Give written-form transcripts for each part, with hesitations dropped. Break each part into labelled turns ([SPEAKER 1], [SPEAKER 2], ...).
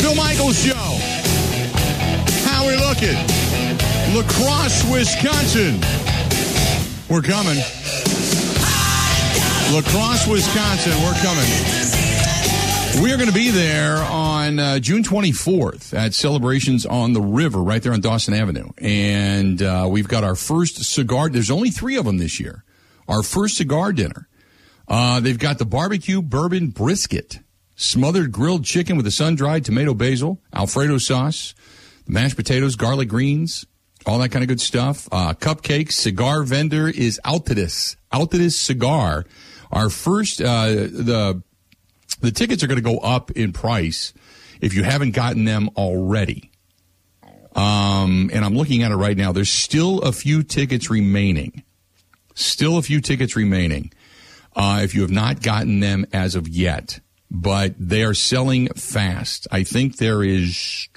[SPEAKER 1] Bill Michaels Show. How we looking? La Crosse, Wisconsin. We're coming. La Crosse, Wisconsin. We're coming. We are going to be there on June 24th at Celebrations on the River right there on Dawson Avenue. And we've got our first cigar. There's only 3 of them this year. Our first cigar dinner. They've got the barbecue bourbon brisket, smothered grilled chicken with a sun-dried tomato basil, Alfredo sauce, mashed potatoes, garlic greens, all that kind of good stuff. Cupcakes. Cigar vendor is Altadis Cigar. Our first, the tickets are going to go up in price if you haven't gotten them already. And I'm looking at it right now. There's still a few tickets remaining. If you have not gotten them as of yet. But they are selling fast. I think there is,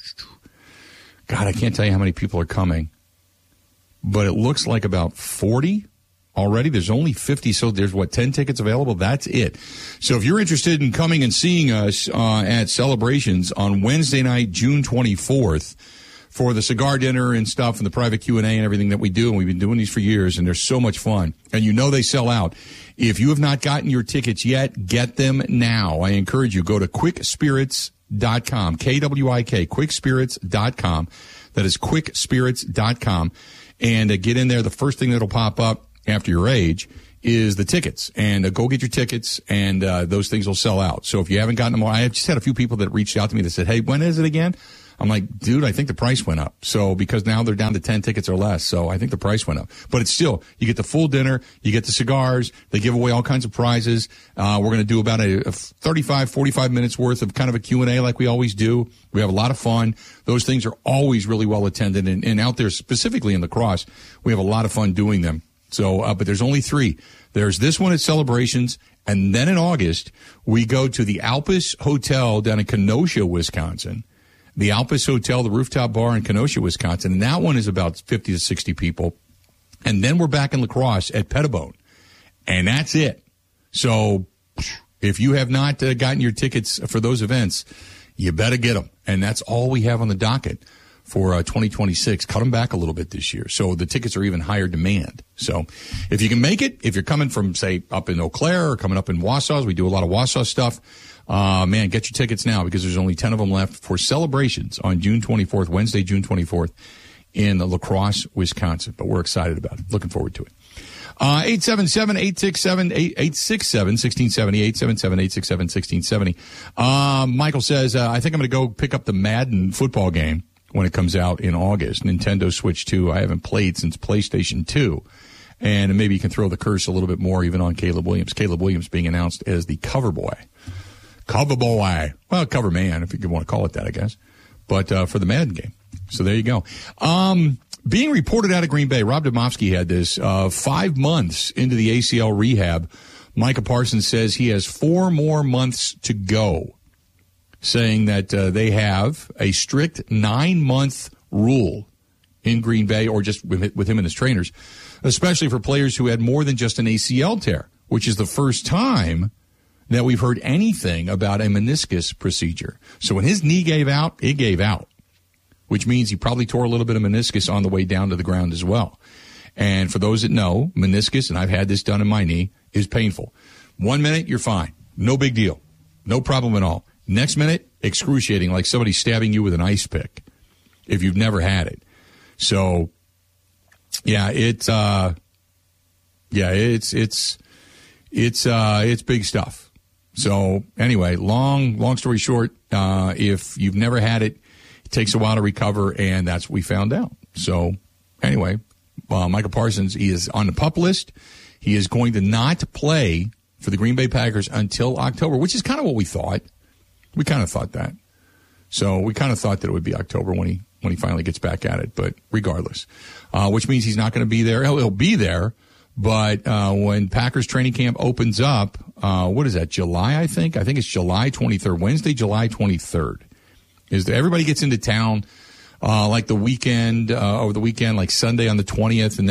[SPEAKER 1] God, I can't tell you how many people are coming. But it looks like about 40 already. There's only 50, so there's, 10 tickets available? That's it. So if you're interested in coming and seeing us at Celebrations on Wednesday night, June 24th, for the cigar dinner and stuff and the private Q&A and everything that we do, and we've been doing these for years, and they're so much fun. And you know they sell out. If you have not gotten your tickets yet, get them now. I encourage you, go to quickspirits.com, Kwik, quickspirits.com. That is quickspirits.com. And get in there. The first thing that'll pop up after your age is the tickets. And go get your tickets, and those things will sell out. So if you haven't gotten them, I have just had a few people that reached out to me that said, hey, when is it again? I'm like, dude, I think the price went up. So because now they're down to 10 tickets or less. So I think the price went up. But it's still, you get the full dinner, you get the cigars, they give away all kinds of prizes. We're going to do about a 35, 45 minutes worth of kind of a Q&A like we always do. We have a lot of fun. Those things are always really well attended. And out there, specifically in La Crosse, we have a lot of fun doing them. So, but there's only 3. There's this one at Celebrations. And then in August, we go to the Alpes Hotel down in Kenosha, Wisconsin. The Alpes Hotel, the rooftop bar in Kenosha, Wisconsin. And that one is about 50 to 60 people. And then we're back in La Crosse at Pettibone. And that's it. So if you have not gotten your tickets for those events, you better get them. And that's all we have on the docket for 2026. Cut them back a little bit this year. So the tickets are even higher demand. So if you can make it, if you're coming from, say, up in Eau Claire or coming up in Wausau, we do a lot of Wausau stuff. Man, get your tickets now because there's only 10 of them left for Celebrations on June 24th, Wednesday, June 24th in La Crosse, Wisconsin. But we're excited about it. Looking forward to it. 877-867-1670, 877-867-1670. Michael says, I think I'm going to go pick up the Madden football game when it comes out in August. Nintendo Switch 2. I haven't played since PlayStation 2. And maybe you can throw the curse a little bit more even on Caleb Williams. Caleb Williams being announced as the cover boy. Cover boy. Well, cover man, if you want to call it that, I guess. But for the Madden game. So there you go. Being reported out of Green Bay, Rob Domofsky had this 5 months into the ACL rehab. Micah Parsons says he has 4 more months to go, saying that they have a strict 9-month rule in Green Bay, or just with him and his trainers, especially for players who had more than just an ACL tear, which is the first time that we've heard anything about a meniscus procedure. So when his knee gave out, it gave out, which means he probably tore a little bit of meniscus on the way down to the ground as well. And for those that know, meniscus, and I've had this done in my knee, is painful. 1 minute, you're fine. No big deal. No problem at all. Next minute, excruciating, like somebody stabbing you with an ice pick if you've never had it. So, yeah, it's big stuff. So anyway, long story short, if you've never had it, it takes a while to recover, and that's what we found out. So anyway, Micah Parsons, he is on the PUP list. He is going to not play for the Green Bay Packers until October, which is kind of what we thought. We kind of thought that. So we kind of thought that it would be October when he finally gets back at it. But regardless, which means he's not going to be there. He'll be there. But when Packers training camp opens up, what is that, July, I think? I think it's July 23rd, Wednesday, July 23rd. Everybody gets into town like the weekend, over the weekend, like Sunday on the 20th, and then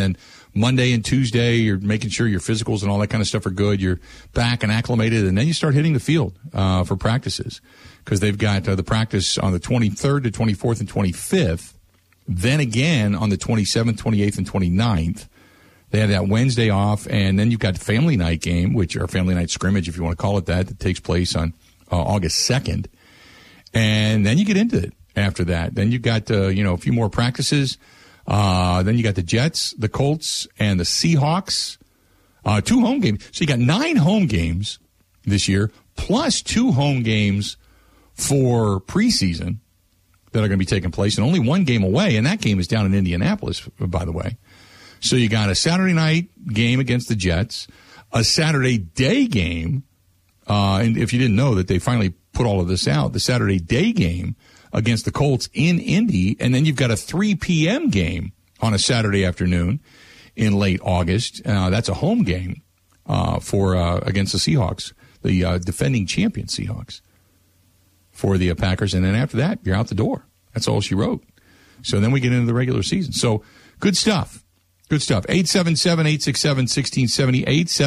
[SPEAKER 1] Monday and Tuesday, you're making sure your physicals and all that kind of stuff are good. You're back and acclimated, and then you start hitting the field for practices, because they've got the practice on the 23rd to 24th and 25th. Then again on the 27th, 28th, and 29th. They have that Wednesday off, and then you've got the family night game, or family night scrimmage, if you want to call it that takes place on August 2nd. And then you get into it after that. Then you've got, a few more practices. Then you got the Jets, the Colts, and the Seahawks. 2 home games. So you got 9 home games this year, plus 2 home games for preseason that are going to be taking place, and only 1 game away, and that game is down in Indianapolis, by the way. So you got a Saturday night game against the Jets, a Saturday day game, and if you didn't know that they finally put all of this out, the Saturday day game against the Colts in Indy, and then you've got a 3 p.m. game on a Saturday afternoon in late August. That's a home game for against the Seahawks, the defending champion Seahawks, for the Packers. And then after that, you're out the door. That's all she wrote. So then we get into the regular season. So good stuff. Good stuff. 877-867-1670,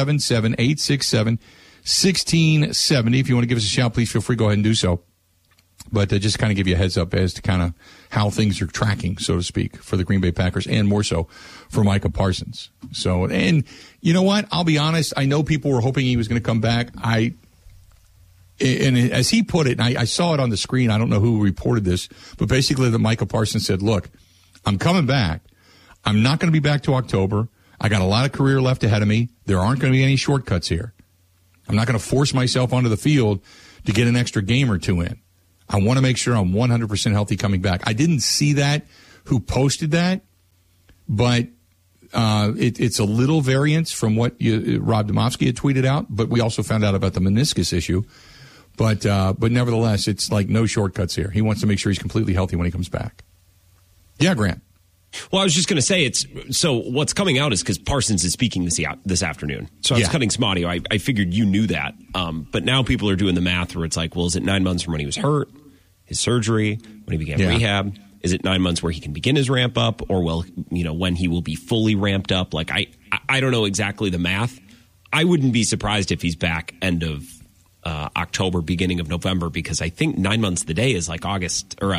[SPEAKER 1] 877-867-1670. If you want to give us a shout, please feel free. Go ahead and do so. But just kind of give you a heads up as to kind of how things are tracking, so to speak, for the Green Bay Packers, and more so for Micah Parsons. So, and you know what? I'll be honest. I know people were hoping he was going to come back. And as he put it, and I saw it on the screen, I don't know who reported this, but basically that Micah Parsons said, look, I'm coming back. I'm not going to be back to October. I got a lot of career left ahead of me. There aren't going to be any shortcuts here. I'm not going to force myself onto the field to get an extra game or 2 in. I want to make sure I'm 100% healthy coming back. I didn't see that, who posted that, but it's a little variance from what Rob Demovsky had tweeted out, but we also found out about the meniscus issue. But nevertheless, it's like no shortcuts here. He wants to make sure he's completely healthy when he comes back. Yeah, Grant.
[SPEAKER 2] Well, I was just going to say, so what's coming out is because Parsons is speaking this afternoon. So I was cutting some audio. I figured you knew that. But now people are doing the math where it's like, well, is it 9 months from when he was hurt, his surgery, when he began rehab? Is it 9 months where he can begin his ramp up, or when he will be fully ramped up? Like, I don't know exactly the math. I wouldn't be surprised if he's back end of October, beginning of November, because I think 9 months the day is like October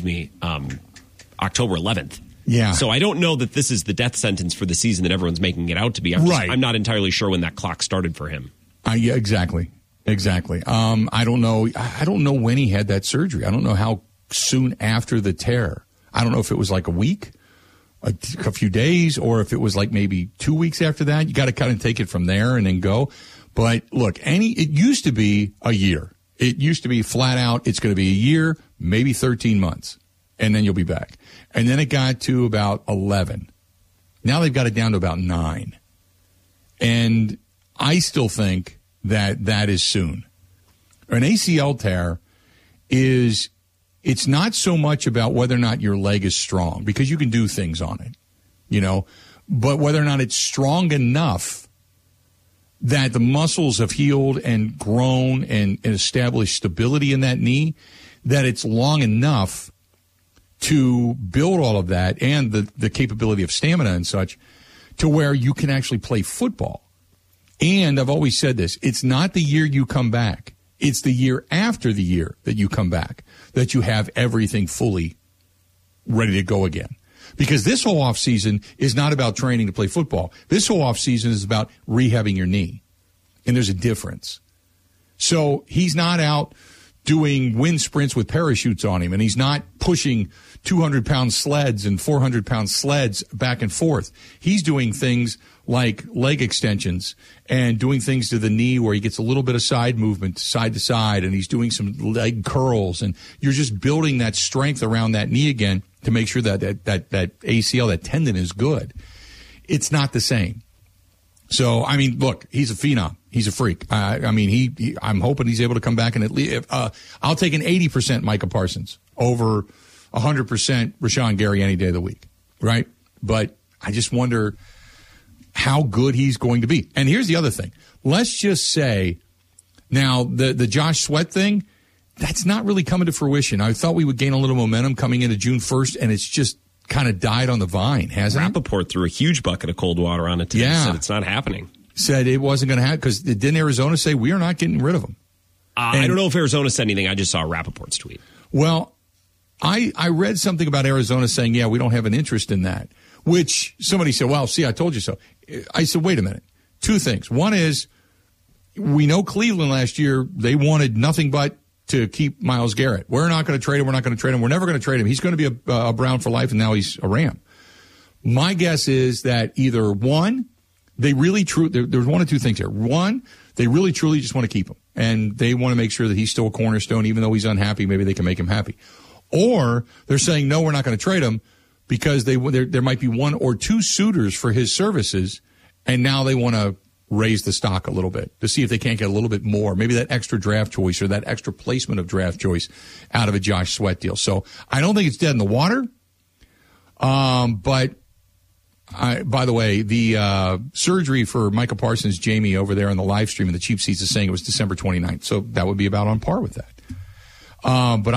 [SPEAKER 2] 11th.
[SPEAKER 1] Yeah.
[SPEAKER 2] So I don't know that this is the death sentence for the season that everyone's making it out to be. I'm not entirely sure when that clock started for him.
[SPEAKER 1] Yeah, exactly. I don't know. I don't know when he had that surgery. I don't know how soon after the tear. I don't know if it was like a week, a few days, or if it was like maybe 2 weeks after that. You got to kind of take it from there and then go. But look, it used to be a year. It used to be flat out, it's going to be a year, maybe 13 months, and then you'll be back. And then it got to about 11. Now they've got it down to about 9. And I still think that is soon. An ACL tear it's not so much about whether or not your leg is strong, because you can do things on it, but whether or not it's strong enough that the muscles have healed and grown and established stability in that knee, that it's long enough to build all of that and the capability of stamina and such to where you can actually play football. And I've always said this, it's not the year you come back. It's the year after the year that you come back that you have everything fully ready to go again. Because this whole offseason is not about training to play football. This whole offseason is about rehabbing your knee. And there's a difference. So he's not out doing wind sprints with parachutes on him, and he's not pushing 200-pound sleds and 400-pound sleds back and forth. He's doing things like leg extensions and doing things to the knee where he gets a little bit of side movement side to side, and he's doing some leg curls, and you're just building that strength around that knee again to make sure that ACL, that tendon, is good. It's not the same. So, I mean, look, he's a phenom. He's a freak. I'm hoping he's able to come back and at least, I'll take an 80% Micah Parsons over 100% Rashawn Gary any day of the week, right? But I just wonder how good he's going to be. And here's the other thing. Let's just say, now, the Josh Sweat thing, that's not really coming to fruition. I thought we would gain a little momentum coming into June 1st, and it's just kind of died on the vine, hasn't it?
[SPEAKER 2] Rappaport threw a huge bucket of cold water on it today.
[SPEAKER 1] Yeah.
[SPEAKER 2] Said it's not happening.
[SPEAKER 1] Said it wasn't going to happen because didn't Arizona say we are not getting rid of them?
[SPEAKER 2] I don't know if Arizona said anything. I just saw Rappaport's tweet.
[SPEAKER 1] Well, I read something about Arizona saying, yeah, we don't have an interest in that, which somebody said, well, see, I told you so. I said, wait a minute. Two things. One is we know Cleveland last year, they wanted nothing but to keep Myles Garrett. We're not going to trade him. We're not going to trade him. We're never going to trade him. He's going to be a Brown for life, and now he's a Ram. My guess is that either one, there's one of two things here. One, they really truly just want to keep him, and they want to make sure that he's still a cornerstone, even though he's unhappy. Maybe they can make him happy. Or they're saying, no, we're not going to trade him because there might be one or two suitors for his services, and now they want to raise the stock a little bit to see if they can't get a little bit more, maybe that extra draft choice or that extra placement of draft choice out of a Josh Sweat deal. So I don't think it's dead in the water. But by the way, the surgery for Micah Parsons, Jamie, over there on the live stream in the cheap seats is saying it was December 29th. So that would be about on par with that. But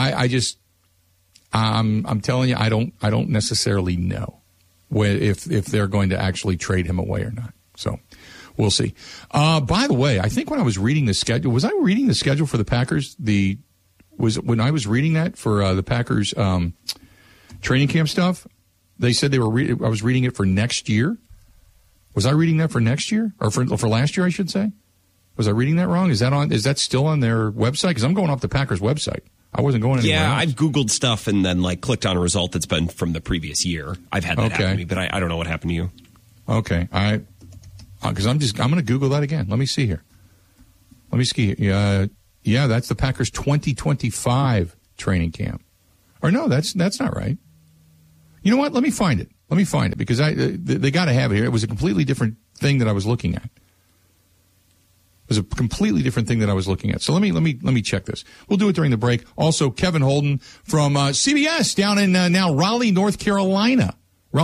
[SPEAKER 1] I'm telling you, I don't necessarily know if they're going to actually trade him away or not. So we'll see. By the way, I think when I was reading the schedule, was I reading the schedule for the Packers? When I was reading that for the Packers training camp stuff, they said I was reading it for next year. Was I reading that for next year or for last year? I should say. Was I reading that wrong? Is that still on their website? Because I'm going off the Packers website. I wasn't going anywhere else.
[SPEAKER 2] I've Googled stuff and then clicked on a result that's been from the previous year. I've had that happen to me, but I don't know what happened to you.
[SPEAKER 1] Okay, because I'm going to Google that again. Let me see here. Let me see. Yeah, that's the Packers 2025 training camp. Or no, that's not right. You know what? Let me find it because they got to have it here. It was a completely different thing that I was looking at. So let me check this. We'll do it during the break. Also, Kevin Holden from CBS down in now Raleigh, North Carolina.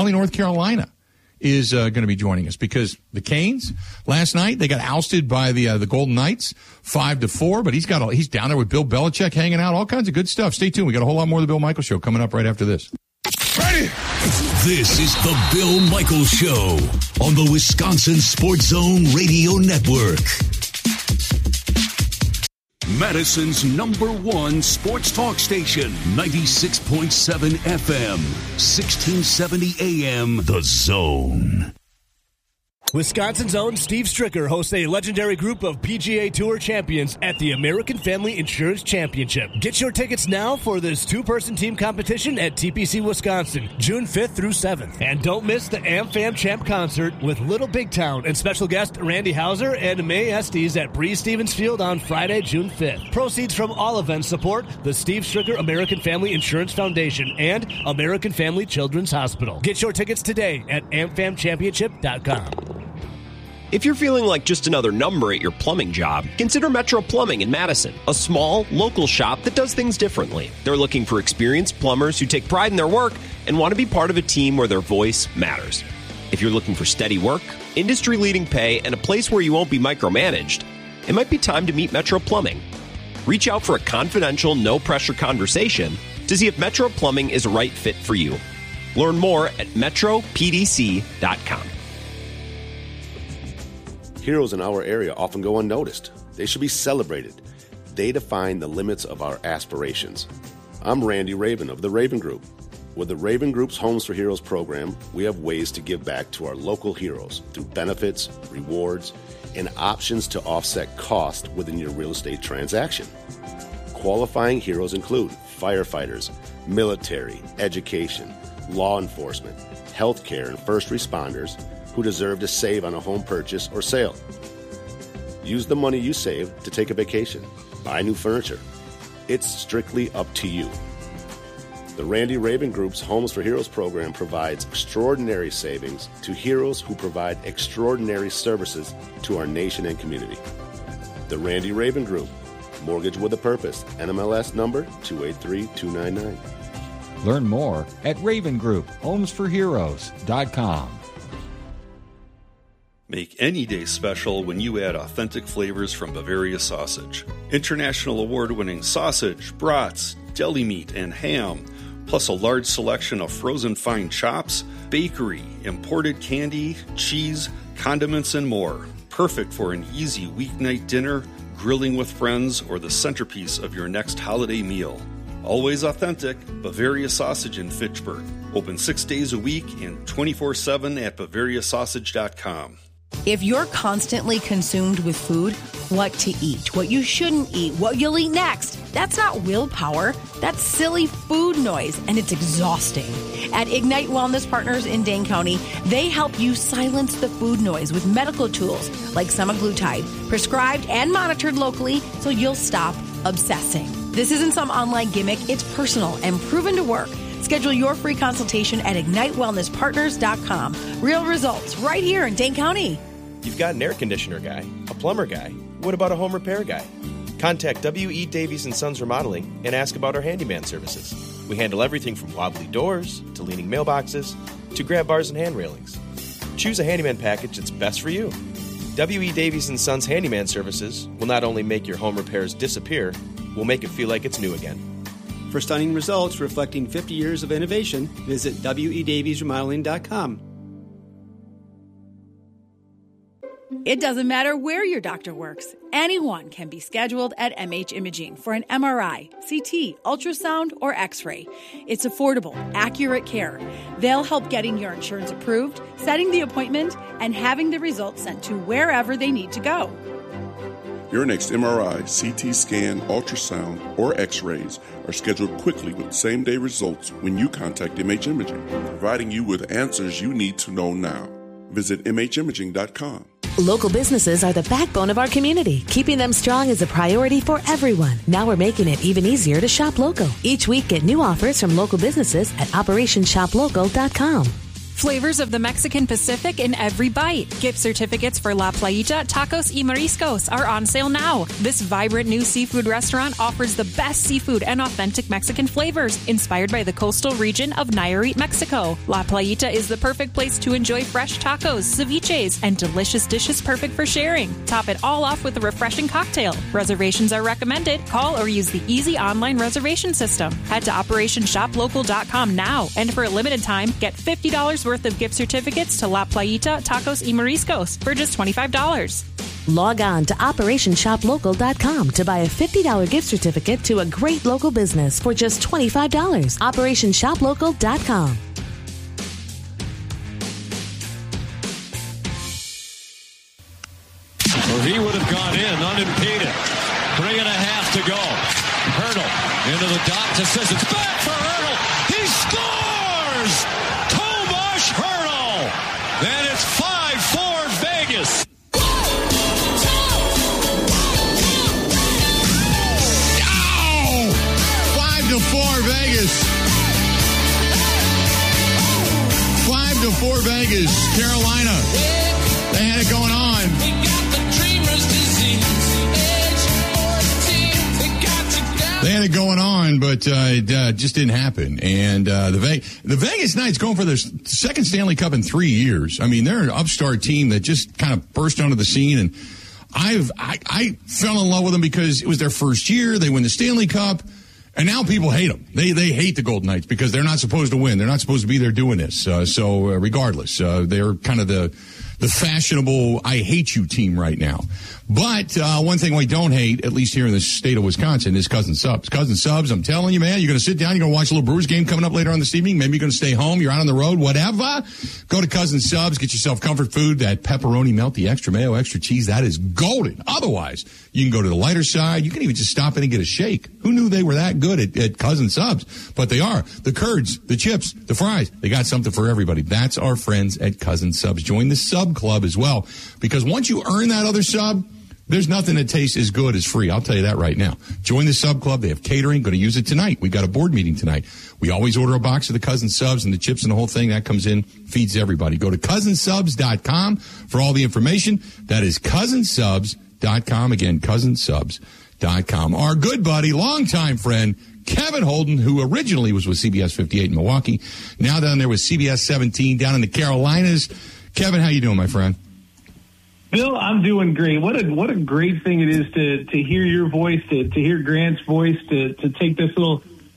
[SPEAKER 1] Is going to be joining us because the Canes last night they got ousted by the Golden Knights 5-4. But he's down there with Bill Belichick hanging out, all kinds of good stuff. Stay tuned. We got a whole lot more of the Bill Michaels Show coming up right after this.
[SPEAKER 3] Ready? This is the Bill Michaels Show on the Wisconsin Sports Zone Radio Network. Madison's #1 sports talk station, 96.7 FM, 1670 AM, The Zone.
[SPEAKER 4] Wisconsin's own Steve Stricker hosts a legendary group of PGA Tour champions at the American Family Insurance Championship. Get your tickets now for this two-person team competition at TPC Wisconsin, June 5th through 7th. And don't miss the AmFam Champ concert with Little Big Town and special guest Randy Hauser and Mae Estes at Breeze Stevens Field on Friday, June 5th. Proceeds from all events support the Steve Stricker American Family Insurance Foundation and American Family Children's Hospital. Get your tickets today at amfamchampionship.com.
[SPEAKER 2] If you're feeling like just another number at your plumbing job, consider Metro Plumbing in Madison, a small, local shop that does things differently. They're looking for experienced plumbers who take pride in their work and want to be part of a team where their voice matters. If you're looking for steady work, industry-leading pay, and a place where you won't be micromanaged, it might be time to meet Metro Plumbing. Reach out for a confidential, no-pressure conversation to see if Metro Plumbing is a right fit for you. Learn more at metropdc.com.
[SPEAKER 5] Heroes in our area often go unnoticed. They should be celebrated. They define the limits of our aspirations. I'm Randy Raven of the Raven Group. With the Raven Group's Homes for Heroes program, we have ways to give back to our local heroes through benefits, rewards, and options to offset cost within your real estate transaction. Qualifying heroes include firefighters, military, education, law enforcement, healthcare, and first responders who deserve to save on a home purchase or sale. Use the money you save to take a vacation, buy new furniture. It's strictly up to you. The Randy Raven Group's Homes for Heroes program provides extraordinary savings to heroes who provide extraordinary services to our nation and community. The Randy Raven Group, mortgage with a purpose, NMLS number 283299.
[SPEAKER 6] Learn more at RavenGroupHomesForHeroes.com.
[SPEAKER 7] Make any day special when you add authentic flavors from Bavaria Sausage. International award-winning sausage, brats, deli meat, and ham, plus a large selection of frozen fine chops, bakery, imported candy, cheese, condiments, and more. Perfect for an easy weeknight dinner, grilling with friends, or the centerpiece of your next holiday meal. Always authentic, Bavaria Sausage in Fitchburg. Open 6 days a week and 24/7 at BavariaSausage.com.
[SPEAKER 8] If you're constantly consumed with food, what to eat, what you shouldn't eat, what you'll eat next, that's not willpower. That's silly food noise, and it's exhausting. At Ignite Wellness Partners in Dane County, they help you silence the food noise with medical tools like semaglutide, prescribed and monitored locally so you'll stop obsessing. This isn't some online gimmick. It's personal and proven to work. Schedule your free consultation at IgniteWellnessPartners.com. Real results right here in Dane County.
[SPEAKER 9] You've got an air conditioner guy, a plumber guy. What about a home repair guy? Contact W.E. Davies & Sons Remodeling and ask about our handyman services. We handle everything from wobbly doors to leaning mailboxes to grab bars and hand railings. Choose a handyman package that's best for you. W.E. Davies & Sons Handyman Services will not only make your home repairs disappear, we'll make it feel like it's new again.
[SPEAKER 10] For stunning results reflecting 50 years of innovation, visit WEDaviesRemodeling.com.
[SPEAKER 11] It doesn't matter where your doctor works. Anyone can be scheduled at MH Imaging for an MRI, CT, ultrasound, or X-ray. It's affordable, accurate care. They'll help getting your insurance approved, setting the appointment, and having the results sent to wherever they need to go.
[SPEAKER 12] Your next MRI, CT scan, ultrasound, or X-rays are scheduled quickly with same-day results when you contact MH Imaging, providing you with answers you need to know now. Visit MHimaging.com.
[SPEAKER 13] Local businesses are the backbone of our community. Keeping them strong is a priority for everyone. Now we're making it even easier to shop local. Each week, get new offers from local businesses at OperationShopLocal.com.
[SPEAKER 14] Flavors of the Mexican Pacific in every bite. Gift certificates for La Playita, Tacos y Mariscos are on sale now. This vibrant new seafood restaurant offers the best seafood and authentic Mexican flavors, inspired by the coastal region of Nayarit, Mexico. La Playita is the perfect place to enjoy fresh tacos, ceviches, and delicious dishes perfect for sharing. Top it all off with a refreshing cocktail. Reservations are recommended. Call or use the easy online reservation system. Head to OperationShopLocal.com now, and for a limited time, get $50 worth of gift certificates to La Playita, Tacos y Mariscos for just $25.
[SPEAKER 13] Log on to OperationShopLocal.com to buy a $50 gift certificate to a great local business for just $25. OperationShopLocal.com.
[SPEAKER 15] Well, he would have gone in unimpeded. 3.5 to go. Hurdle into the dot to says it's back for Hurdle. He scores! Hurdle. And it's 5-4 Vegas.
[SPEAKER 1] Oh! 5-4 Vegas. 5-4 Vegas. Carolina. They had it going on. They had it going on, but it just didn't happen. And the Vegas Knights going for their second Stanley Cup in 3 years. I mean, they're an upstart team that just kind of burst onto the scene. And I fell in love with them because it was their first year. They win the Stanley Cup. And now people hate them. They hate the Golden Knights because they're not supposed to win. They're not supposed to be there doing this. So regardless, they're kind of the fashionable I hate you team right now. But one thing we don't hate, at least here in the state of Wisconsin, is Cousin Subs. Cousin Subs, I'm telling you, man, you're going to sit down, you're going to watch a little Brewers game coming up later on this evening. Maybe you're going to stay home, you're out on the road, whatever. Go to Cousin Subs, get yourself comfort food, that pepperoni melt, the extra mayo, extra cheese, that is golden. Otherwise, you can go to the lighter side. You can even just stop in and get a shake. Who knew they were that good at Cousin Subs? But they are. The curds, the chips, the fries, they got something for everybody. That's our friends at Cousin Subs. Join the Sub Club as well, because once you earn that other sub, there's nothing that tastes as good as free. I'll tell you that right now. Join the Sub Club. They have catering. Going to use it tonight. We got a board meeting tonight. We always order a box of the Cousin Subs and the chips and the whole thing. That comes in, feeds everybody. Go to cousinsubs.com for all the information. That is cousinsubs.com. Again, cousinsubs.com. Our good buddy, longtime friend, Kevin Holden, who originally was with CBS 58 in Milwaukee, now down there with CBS 17 down in the Carolinas. Kevin, how you doing, my friend?
[SPEAKER 16] Bill, I'm doing great. What a great thing it is to hear your voice, to hear Grant's voice, to take this little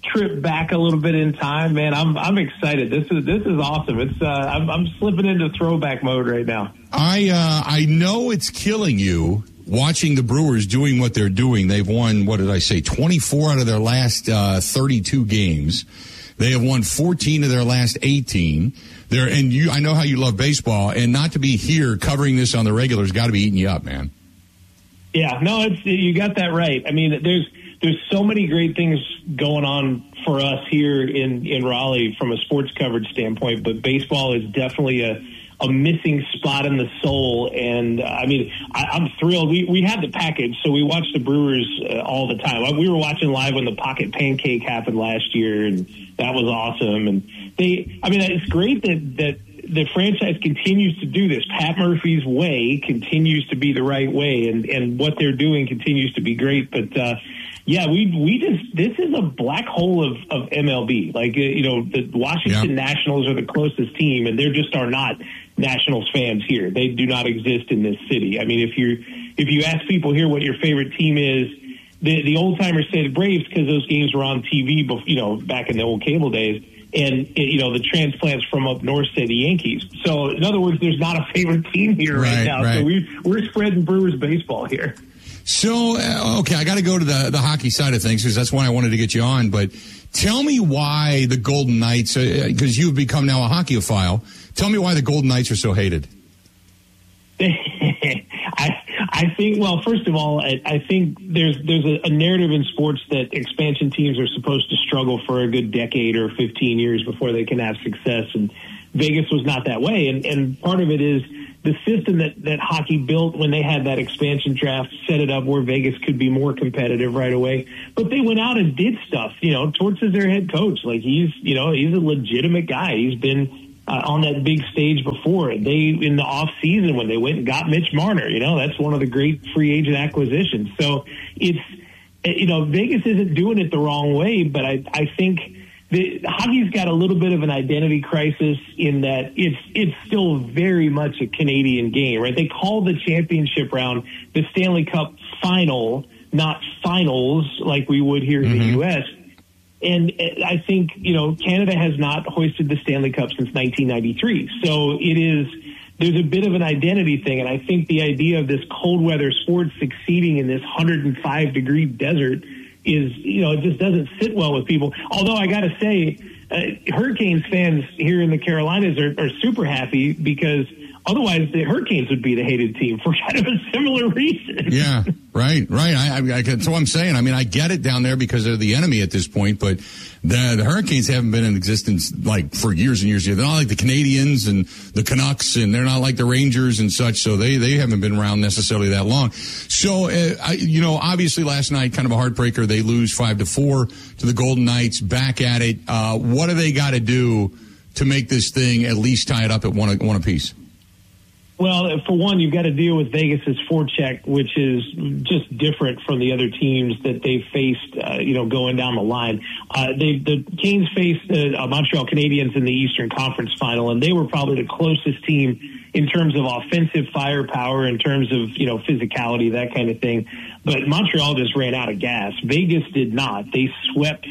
[SPEAKER 16] trip back a little bit in time, man, I'm excited. This is awesome. It's I'm slipping into throwback mode right now.
[SPEAKER 1] I know it's killing you watching the Brewers doing what they're doing. They've won, 24 out of their last 32 games. They have won 14 of their last 18. I know how you love baseball, and not to be here covering this on the regular has got to be eating you up, man.
[SPEAKER 16] Yeah, no, you got that right. I mean, there's so many great things going on for us here in Raleigh from a sports coverage standpoint, but baseball is definitely a missing spot in the soul. And I mean, I'm thrilled. We had the package, so we watched the Brewers all the time. We were watching live when the Pocket Pancake happened last year, and that was awesome. And it's great that the franchise continues to do this. Pat Murphy's way continues to be the right way, and what they're doing continues to be great. But this is a black hole of MLB. Like, the Washington Nationals are the closest team, and there just are not Nationals fans here. They do not exist in this city. I mean, if you ask people here what your favorite team is, the old timers say the Braves because those games were on TV, back in the old cable days. And, the transplants from up north say the Yankees. So, in other words, there's not a favorite team here right now. Right. So we're spreading Brewers baseball here.
[SPEAKER 1] So, okay, I got to go to the hockey side of things because that's why I wanted to get you on. But tell me why the Golden Knights, because you've become now a hockeyphile, tell me why the Golden Knights are so hated.
[SPEAKER 16] I think, well, first of all, I think there's a narrative in sports that expansion teams are supposed to struggle for a good decade or 15 years before they can have success, and Vegas was not that way. And part of it is the system that hockey built when they had that expansion draft set it up where Vegas could be more competitive right away. But they went out and did stuff. Torts is their head coach. Like, he's a legitimate guy. He's been on that big stage before. They, in the off season, when they went and got Mitch Marner, that's one of the great free agent acquisitions. So it's, Vegas isn't doing it the wrong way, but I think hockey's got a little bit of an identity crisis in that it's still very much a Canadian game, right? They call the championship round the Stanley Cup final, not finals like we would here in the U.S., and I think, Canada has not hoisted the Stanley Cup since 1993. So there's a bit of an identity thing. And I think the idea of this cold weather sport succeeding in this 105-degree desert is, it just doesn't sit well with people. Although I got to say, Hurricanes fans here in the Carolinas are super happy because otherwise the Hurricanes would be the hated team for kind of a similar reason.
[SPEAKER 1] Yeah, right. That's what I'm saying. I mean, I get it down there because they're the enemy at this point, but the Hurricanes haven't been in existence like for years and years. They're not like the Canadians and the Canucks, and they're not like the Rangers and such, so they haven't been around necessarily that long. So, obviously last night, kind of a heartbreaker. They lose 5-4 to the Golden Knights. Back at it. What do they got to do to make this thing at least tie it up at one apiece?
[SPEAKER 16] Well, for one, you've got to deal with Vegas's forecheck, which is just different from the other teams that they've faced, going down the line. The Canes faced the Montreal Canadiens in the Eastern Conference Final, and they were probably the closest team in terms of offensive firepower, in terms of, physicality, that kind of thing. But Montreal just ran out of gas. Vegas did not. They swept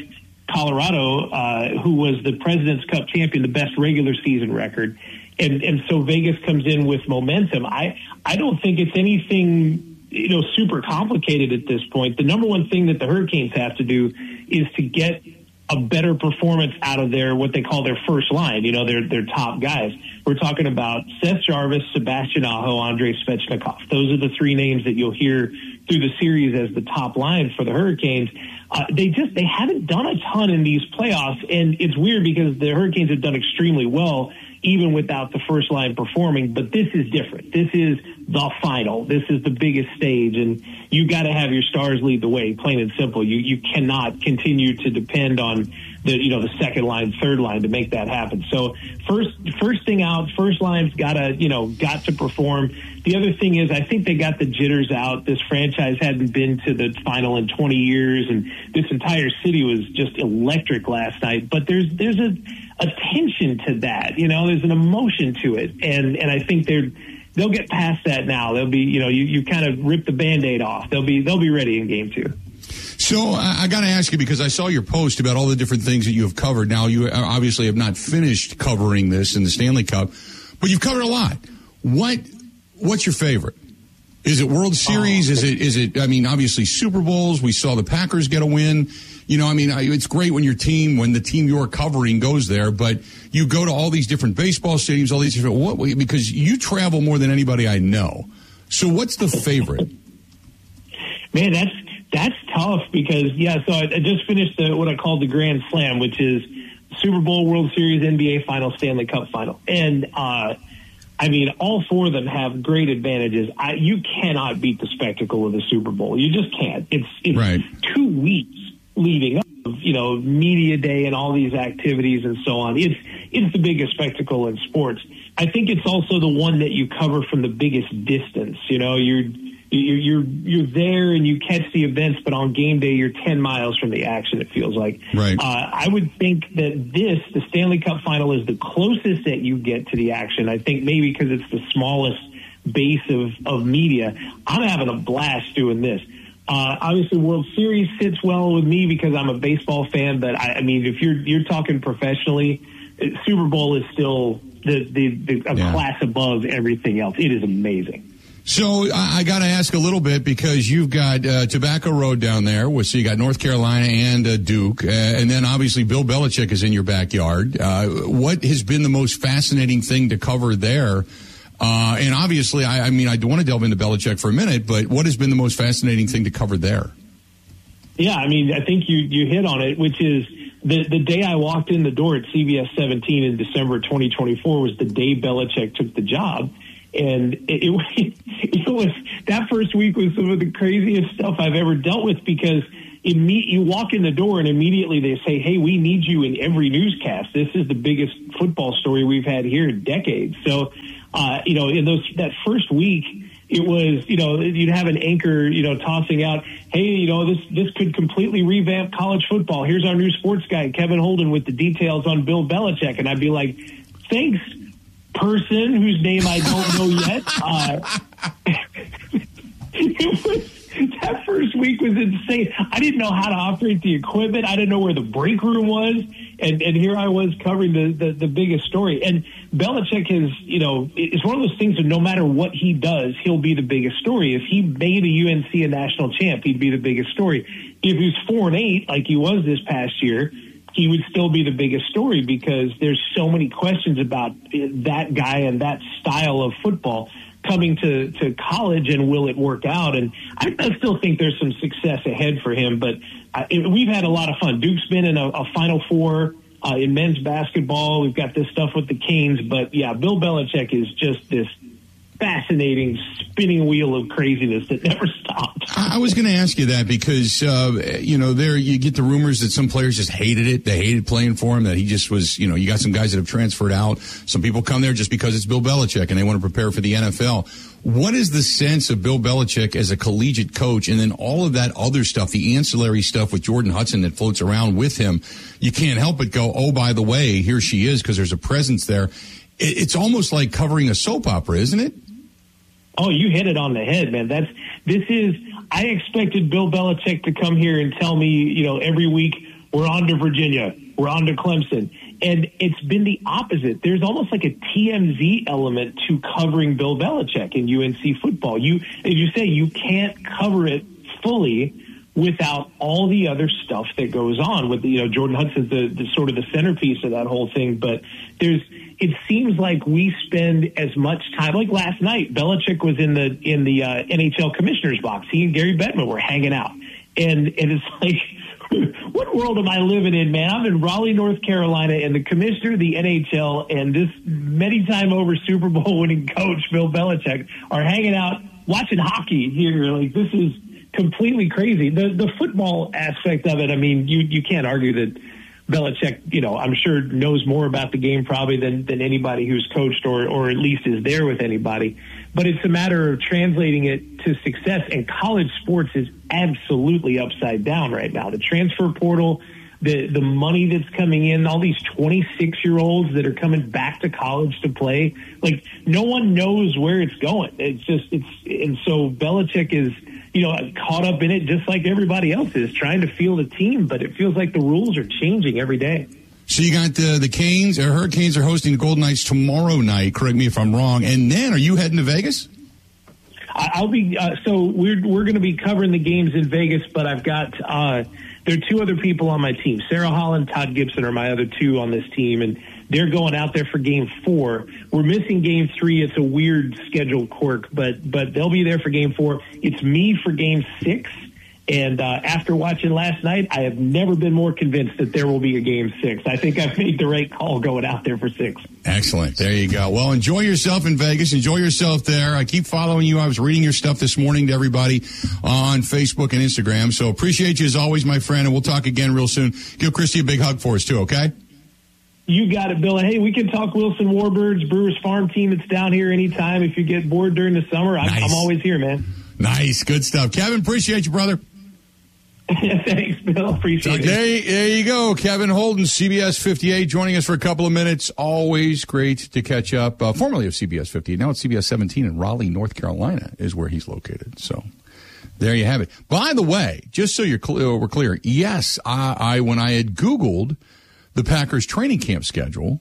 [SPEAKER 16] Colorado, who was the President's Cup champion, the best regular season record. And so Vegas comes in with momentum. I don't think it's anything, super complicated at this point. The number one thing that the Hurricanes have to do is to get a better performance out of what they call their first line, their top guys. We're talking about Seth Jarvis, Sebastian Aho, Andrei Svechnikov. Those are the three names that you'll hear through the series as the top line for the Hurricanes. They haven't done a ton in these playoffs, and it's weird because the Hurricanes have done extremely well even without the first line performing, but this is different. This is the final. This is the biggest stage, and you got to have your stars lead the way, plain and simple. You cannot continue to depend on the second line, third line to make that happen. So first thing out, first line's got to perform. The other thing is, I think they got the jitters out. This franchise hadn't been to the final in 20 years, and this entire city was just electric last night. But there's a tension to that. There's an emotion to it, and I think they'll get past that now. They'll be, you kind of rip the Band-Aid off. They'll be ready in game 2.
[SPEAKER 1] So I got to ask you, because I saw your post about all the different things that you have covered. Now, you obviously have not finished covering this in the Stanley Cup, but you've covered a lot. What's your favorite? Is it World Series? Is it? I mean, obviously Super Bowls. We saw the Packers get a win. You know, I mean, it's great when the team you're covering goes there, but you go to all these different baseball stadiums, all these different, because you travel more than anybody I know. So what's the favorite?
[SPEAKER 16] Man, that's tough because, so I just finished what I called the Grand Slam, which is Super Bowl, World Series, NBA Final, Stanley Cup Final. And, I mean, all four of them have great advantages. You cannot beat the spectacle of the Super Bowl. You just can't. It's right. 2 weeks leading up, media day and all these activities and so on. It's the biggest spectacle in sports. I think it's also the one that you cover from the biggest distance. You're there and you catch the events, but on game day you're 10 miles from the action, it feels like. Right. I would think that the Stanley Cup Final, is the closest that you get to the action. I think maybe because it's the smallest base of media. I'm having a blast doing this. Obviously, World Series sits well with me because I'm a baseball fan, but I mean, if you're talking professionally, Super Bowl is still a class above everything else. It is amazing.
[SPEAKER 1] So I got to ask a little bit, because you've got Tobacco Road down there, so you got North Carolina and Duke, and then obviously Bill Belichick is in your backyard. What has been the most fascinating thing to cover there? And obviously, I mean, I do want to delve into Belichick for a minute, but what has been the most fascinating thing to cover there?
[SPEAKER 16] Yeah, I mean, I think you hit on it, which is the day I walked in the door at CBS 17 in December 2024 was the day Belichick took the job. And it was that first week was some of the craziest stuff I've ever dealt with, because you walk in the door and immediately they say, hey, we need you in every newscast. This is the biggest football story we've had here in decades. So, in that first week, it was, you'd have an anchor, tossing out, hey, this could completely revamp college football. Here's our new sports guy, Kevin Holden, with the details on Bill Belichick. And I'd be like, thanks, person whose name I don't know yet. That first week was insane. I didn't know how to operate the equipment. I didn't know where the break room was. And here I was covering the biggest story. And Belichick is, it's one of those things that no matter what he does, he'll be the biggest story. If he made a UNC a national champ, he'd be the biggest story. If he was 4-8, like he was this past year, he would still be the biggest story, because there's so many questions about that guy and that style of football coming to college, and will it work out? And I still think there's some success ahead for him, but we've had a lot of fun. Duke's been in a Final Four in men's basketball. We've got this stuff with the Canes, but yeah, Bill Belichick is just this fascinating spinning wheel of craziness that never stops.
[SPEAKER 1] I was going to ask you that because, there you get the rumors that some players just hated it. They hated playing for him, that he just was, you got some guys that have transferred out. Some people come there just because it's Bill Belichick and they want to prepare for the NFL. What is the sense of Bill Belichick as a collegiate coach, and then all of that other stuff, the ancillary stuff with Jordan Hudson that floats around with him? You can't help but go, oh, by the way, here she is, because there's a presence there. It's almost like covering a soap opera, isn't it?
[SPEAKER 16] Oh, you hit it on the head, man. I expected Bill Belichick to come here and tell me, every week, we're on to Virginia, we're on to Clemson. And it's been the opposite. There's almost like a TMZ element to covering Bill Belichick in UNC football. As you say, you can't cover it fully without all the other stuff that goes on with, Jordan Hudson's the sort of the centerpiece of that whole thing. But it seems like we spend as much time, like last night, Belichick was in the NHL commissioner's box. He and Gary Bettman were hanging out. And it's like, what world am I living in, man? I'm in Raleigh, North Carolina, and the commissioner of the NHL and this many time over Super Bowl winning coach, Bill Belichick, are hanging out watching hockey here. Like, this is completely crazy. The football aspect of it, I mean, you can't argue that Belichick, I'm sure knows more about the game probably than anybody who's coached or at least is there with anybody. But it's a matter of translating it to success. And college sports is absolutely upside down right now. The transfer portal, the money that's coming in, all these 26-year-olds that are coming back to college to play, like no one knows where it's going. And so Belichick is caught up in it just like everybody else is, trying to field a team. But it feels like the rules are changing every day.
[SPEAKER 1] So you got the Canes, or Hurricanes are hosting the Golden Knights tomorrow night. Correct me if I'm wrong. And then, are you heading to Vegas?
[SPEAKER 16] I'll be. So we're going to be covering the games in Vegas, but I've got. There are two other people on my team. Sarah Holland, Todd Gibson are my other two on this team, and they're going out there for Game 4. We're missing Game 3. It's a weird schedule quirk, but they'll be there for Game 4. It's me for Game 6. And after watching last night, I have never been more convinced that there will be a Game 6. I think I've made the right call going out there for 6.
[SPEAKER 1] Excellent. There you go. Well, enjoy yourself in Vegas. Enjoy yourself there. I keep following you. I was reading your stuff this morning to everybody on Facebook and Instagram. So appreciate you as always, my friend, and we'll talk again real soon. Give Christy a big hug for us, too, okay?
[SPEAKER 16] You got it, Bill. Hey, we can talk Wilson Warbirds, Brewers Farm team. It's down here anytime. If you get bored during the summer, I'm always here, man.
[SPEAKER 1] Nice. Good stuff. Kevin, appreciate you, brother.
[SPEAKER 16] Thanks, Bill. Appreciate it.
[SPEAKER 1] There you go. Kevin Holden, CBS 58, joining us for a couple of minutes. Always great to catch up. Formerly of CBS 58. Now it's CBS 17 in Raleigh, North Carolina is where he's located. So there you have it. By the way, just so we're clear, yes, I when I had Googled the Packers training camp schedule,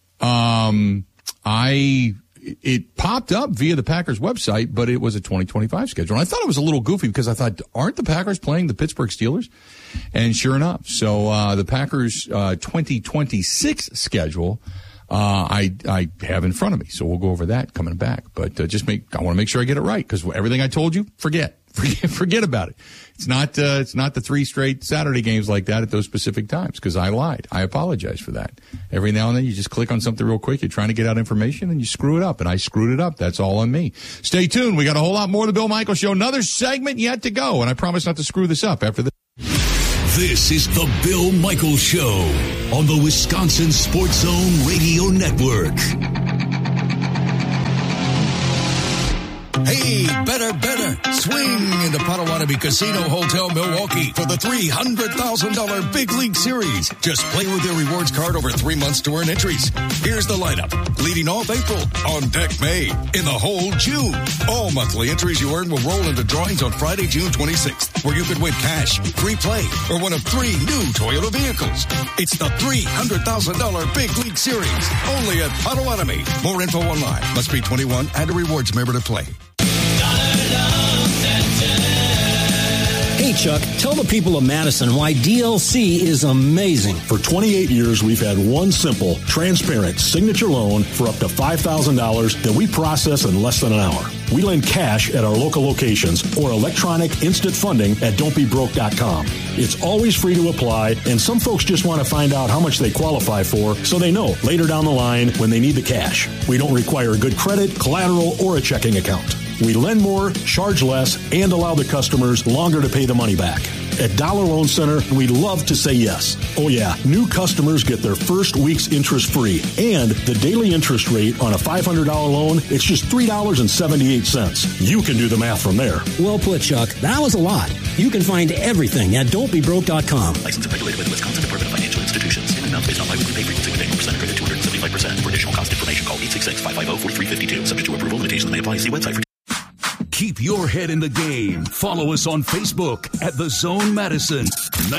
[SPEAKER 1] it popped up via the Packers website, but it was a 2025 schedule. And I thought it was a little goofy because I thought, aren't the Packers playing the Pittsburgh Steelers? And sure enough, so the Packers 2026 schedule I have in front of me. So we'll go over that coming back. But I want to make sure I get it right, because everything I told you, forget about it. It's not the 3 straight Saturday games like that at those specific times, because I lied. I apologize for that. Every now and then you just click on something real quick. You're trying to get out information and you screw it up, and I screwed it up. That's all on me. Stay tuned. We got a whole lot more of the Bill Michaels Show. Another segment yet to go, and I promise not to screw this up after this.
[SPEAKER 3] This is the Bill Michaels Show on the Wisconsin Sports Zone Radio Network.
[SPEAKER 17] Hey, better. Swing into Potawatomi Casino Hotel Milwaukee for the $300,000 Big League Series. Just play with your rewards card over 3 months to earn entries. Here's the lineup. Leading off April, on deck May, in the hole June. All monthly entries you earn will roll into drawings on Friday, June 26th, where you could win cash, free play, or one of 3 new Toyota vehicles. It's the $300,000 Big League Series, only at Potawatomi. More info online. Must be 21 and a rewards member to play.
[SPEAKER 18] Hey, Chuck, tell the people of Madison why DLC is amazing.
[SPEAKER 19] For 28 years, we've had one simple, transparent signature loan for up to $5,000 that we process in less than an hour. We lend cash at our local locations or electronic instant funding at don'tbebroke.com. It's always free to apply, and some folks just want to find out how much they qualify for so they know later down the line when they need the cash. We don't require good credit, collateral, or a checking account. We lend more, charge less, and allow the customers longer to pay the money back. At Dollar Loan Center, we love to say yes. Oh yeah, new customers get their first week's interest free. And the daily interest rate on a $500 loan, it's just $3.78. You can do the math from there.
[SPEAKER 18] Well put, Chuck. That was a lot. You can find everything at don'tbebroke.com.
[SPEAKER 20] Licensed and regulated by the Wisconsin Department of Financial Institutions. Payment amount based on biweekly pay frequency with annual percent credit 275%. For additional cost information, call 866-550-4352. Subject to approval, limitations may apply. See website for
[SPEAKER 3] Keep your head in the game. Follow us on Facebook at The Zone Madison.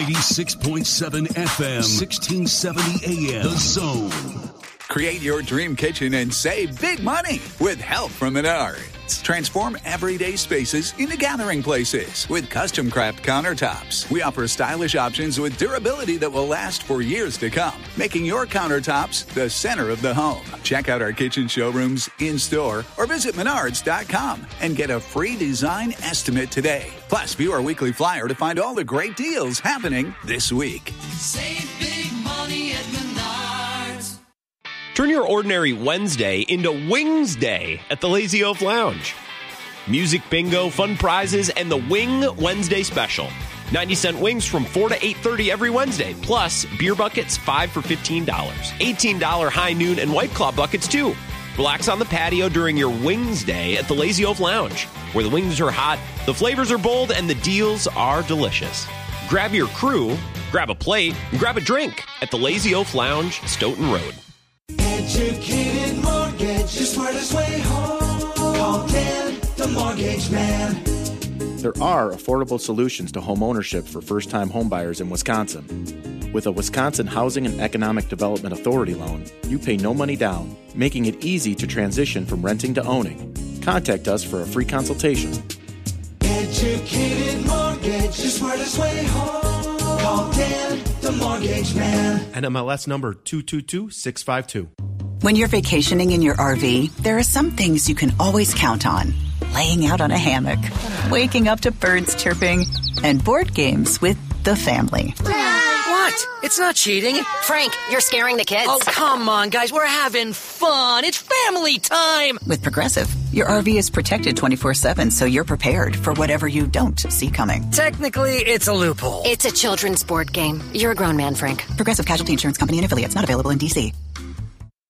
[SPEAKER 3] 96.7 FM, 1670 AM. The Zone.
[SPEAKER 21] Create your dream kitchen and save big money with help from Menards. Transform everyday spaces into gathering places with custom craft countertops. We offer stylish options with durability that will last for years to come, making your countertops the center of the home. Check out our kitchen showrooms in-store or visit Menards.com and get a free design estimate today. Plus, view our weekly flyer to find all the great deals happening this week.
[SPEAKER 22] Save big money at Menards.
[SPEAKER 2] Turn your ordinary Wednesday into Wings Day at the Lazy Oaf Lounge. Music bingo, fun prizes, and the Wing Wednesday special. 90-cent wings from 4 to 8:30 every Wednesday, plus beer buckets 5 for $15. $18 high noon and White Claw buckets, too. Relax on the patio during your Wings Day at the Lazy Oaf Lounge, where the wings are hot, the flavors are bold, and the deals are delicious. Grab your crew, grab a plate, and grab a drink at the Lazy Oaf Lounge, Stoughton Road.
[SPEAKER 22] Educated mortgage, the smartest way home. Call Dan, the mortgage man.
[SPEAKER 9] There are affordable solutions to home ownership for first-time homebuyers in Wisconsin. With a Wisconsin Housing and Economic Development Authority loan, you pay no money down, making it easy to transition from renting to owning. Contact us for a free consultation.
[SPEAKER 22] Educated Mortgage, the smartest way home. Call Dan, the Mortgage Man.
[SPEAKER 9] NMLS number 222652.
[SPEAKER 4] When you're vacationing in your RV, there are some things you can always count on. Laying out on a hammock, waking up to birds chirping, and board games with the family.
[SPEAKER 5] What? It's not cheating.
[SPEAKER 23] Frank, you're scaring the kids.
[SPEAKER 5] Oh, come on, guys. We're having fun. It's family time.
[SPEAKER 4] With Progressive, your RV is protected 24/7, so you're prepared for whatever you don't see coming.
[SPEAKER 5] Technically, it's a loophole.
[SPEAKER 23] It's a children's board game. You're a grown man, Frank.
[SPEAKER 4] Progressive Casualty Insurance Company and affiliates, not available in D.C.